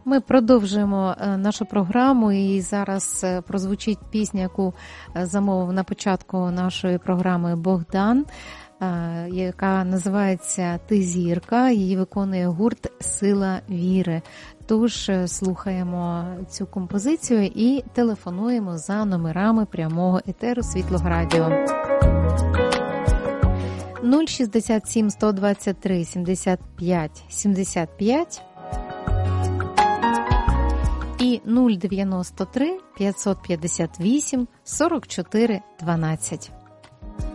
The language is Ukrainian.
Ми продовжуємо нашу програму, і зараз прозвучить пісня, яку замовив на початку нашої програми Богдан, яка називається «Ти зірка». Її виконує гурт «Сила віри». Тож слухаємо цю композицію і телефонуємо за номерами прямого етеру Світлоградіо. 067 123 75 75 і 093 558 44 12.